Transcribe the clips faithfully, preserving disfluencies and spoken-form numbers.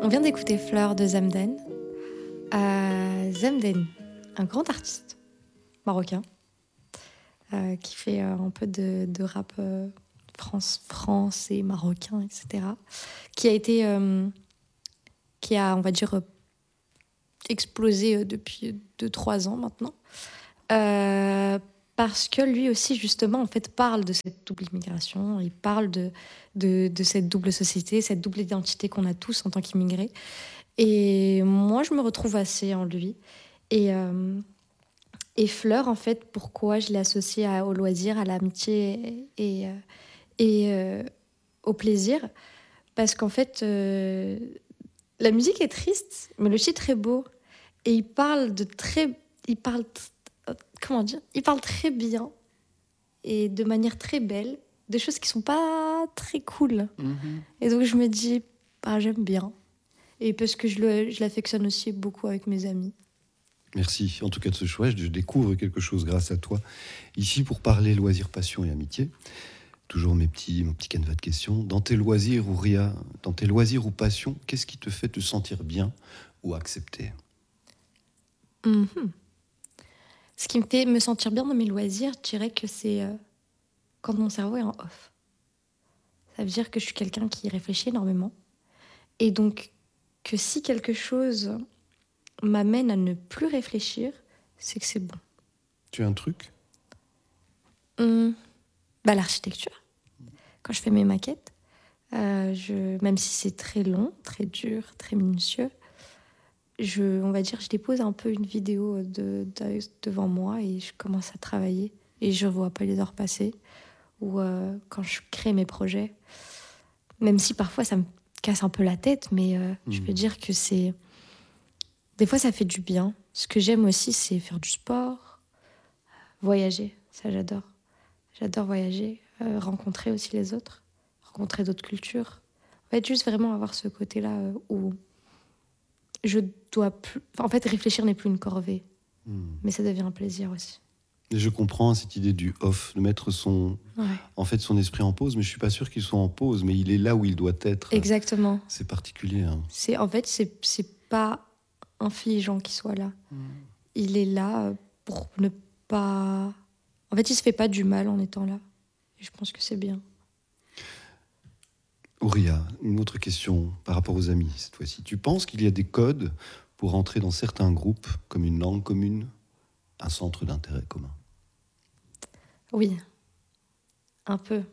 On vient d'écouter Fleur de Zemden. Euh, Zemden, un grand artiste marocain euh, qui fait euh, un peu de, de rap euh, France, français, marocain, et cetera. Qui a été, euh, qui a, on va dire, euh, explosé euh, depuis deux trois ans maintenant. Euh, parce que lui aussi, justement, en fait, parle de cette double immigration, il parle de, de, de cette double société, cette double identité qu'on a tous en tant qu'immigrés. Et moi, je me retrouve assez en lui. Et, euh, et Fleur, en fait, pourquoi je l'ai associé à- au loisir, à l'amitié et, euh, et euh, au plaisir? Parce qu'en fait, euh, la musique est triste, mais le titre est beau. Et il parle de très... Il parle... t- Comment dire? Il parle très bien et de manière très belle, de choses qui sont pas très cool. Mhm. Et donc, je me dis, bah, j'aime bien. Et parce que je, le, je l'affectionne aussi beaucoup avec mes amis. Merci en tout cas de ce choix. Je découvre quelque chose grâce à toi. Ici pour parler loisirs, passion et amitié. Toujours mes petits, mon petit canevas de questions. Dans tes loisirs ou Ria, dans tes loisirs ou passions, qu'est-ce qui te fait te sentir bien ou accepter? Mhm. Ce qui me fait me sentir bien dans mes loisirs, je dirais que c'est euh, quand mon cerveau est en off. Ça veut dire que je suis quelqu'un qui réfléchit énormément. Et donc, que si quelque chose m'amène à ne plus réfléchir, c'est que c'est bon. Tu as un truc? Hum, Bah, l'architecture. Quand je fais mes maquettes, euh, je, même si c'est très long, très dur, très minutieux, je, on va dire, je dépose un peu une vidéo de, de- devant moi et je commence à travailler. Et je ne vois pas les heures passer. Ou euh, quand je crée mes projets, même si parfois ça me casse un peu la tête, mais euh, Mmh. je peux dire que c'est... Des fois, ça fait du bien. Ce que j'aime aussi, c'est faire du sport, voyager. Ça, j'adore. J'adore voyager, euh, rencontrer aussi les autres, rencontrer d'autres cultures. En fait, juste vraiment avoir ce côté-là euh, où je dois plus... Enfin, en fait, réfléchir n'est plus une corvée, Mmh. mais ça devient un plaisir aussi. Et je comprends cette idée du off, de mettre son, Ouais. en fait, son esprit en pause, mais je suis pas sûr qu'il soit en pause, mais il est là où il doit être. Exactement. C'est particulier. Hein. C'est, en fait, c'est, c'est pas infligeant qu'il soit là. Mmh. Il est là euh, pour ne pas... En fait, il se fait pas du mal en étant là. Et je pense que c'est bien. Ouria, une autre question par rapport aux amis cette fois-ci. Tu penses qu'il y a des codes pour entrer dans certains groupes, comme une langue commune, un centre d'intérêt commun? Oui, un peu.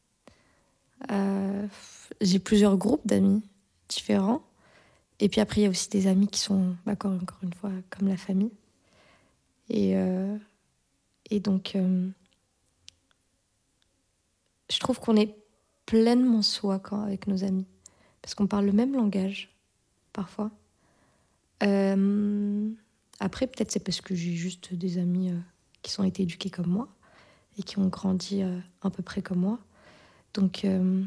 Euh, j'ai plusieurs groupes d'amis différents. Et puis après, il y a aussi des amis qui sont, d'accord, encore une fois, comme la famille. Et, euh, et donc, euh, je trouve qu'on est pleinement soi quand, avec nos amis. Parce qu'on parle le même langage, parfois. Euh, après, peut-être c'est parce que j'ai juste des amis euh, qui ont été éduqués comme moi et qui ont grandi euh, à peu près comme moi. Donc, euh,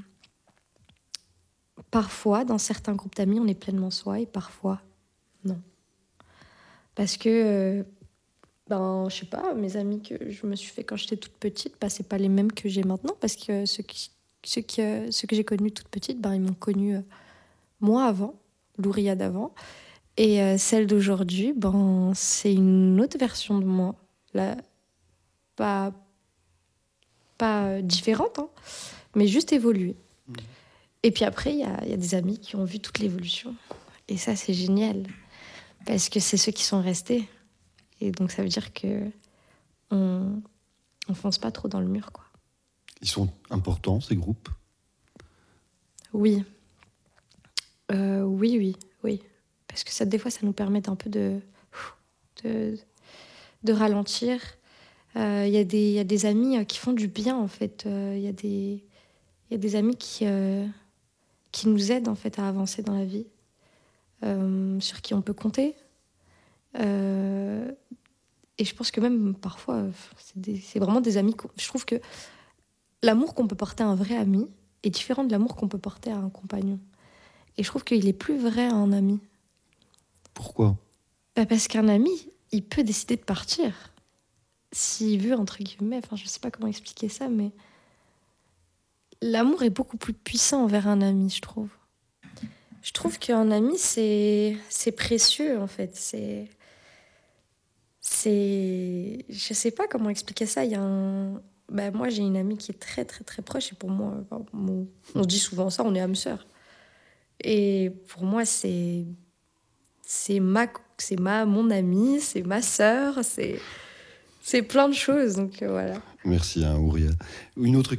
parfois, dans certains groupes d'amis, on est pleinement soi et parfois, non. Parce que, euh, ben, je sais pas, mes amis que je me suis fait quand j'étais toute petite, ben, c'est pas les mêmes que j'ai maintenant parce que ceux, qui, ceux, qui, euh, ceux que j'ai connus toute petite, ben, ils m'ont connue euh, moi avant, Louria d'avant. Et euh, celle d'aujourd'hui, ben, c'est une autre version de moi. Là, pas, pas euh, différente, hein, mais juste évoluée. Mmh. Et puis après, il y a, y a des amis qui ont vu toute l'évolution. Et ça, c'est génial. Parce que c'est ceux qui sont restés. Et donc, ça veut dire que on ne fonce pas trop dans le mur, quoi. Ils sont importants, ces groupes? Oui. Euh, oui, oui, oui. Parce que ça, des fois, ça nous permet un peu de, de, de ralentir. Il euh, y, y a des amis qui font du bien, en fait. Il euh, y, y a des amis qui, euh, qui nous aident, en fait, à avancer dans la vie, euh, sur qui on peut compter. Euh, et je pense que même, parfois, c'est, des, c'est vraiment des amis... Je trouve que l'amour qu'on peut porter à un vrai ami est différent de l'amour qu'on peut porter à un compagnon. Et je trouve qu'il est plus vrai à un ami. Pourquoi? Bah parce qu'un ami, il peut décider de partir. S'il veut, entre guillemets. Enfin, je sais pas comment expliquer ça, mais... L'amour est beaucoup plus puissant envers un ami, je trouve. Je trouve qu'un ami, c'est, c'est précieux, en fait. C'est, c'est... Je sais pas comment expliquer ça. Il y a un... Bah, moi, j'ai une amie qui est très, très, très proche. Et pour moi, enfin, mon- on se dit souvent ça, on est âmes sœurs. Et pour moi, c'est, c'est ma, c'est ma, mon amie, c'est ma sœur, c'est, c'est plein de choses. Donc euh, voilà. Merci, hein, Ouria. Une autre